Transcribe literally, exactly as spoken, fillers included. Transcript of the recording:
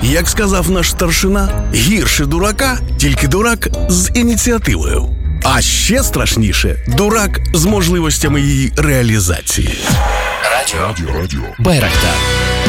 Як сказав наш старшина, гірше дурака, тільки дурак з ініціативою. А ще страшніше – дурак з можливостями її реалізації. Радіо. Радіо. Радіо. Байрактар.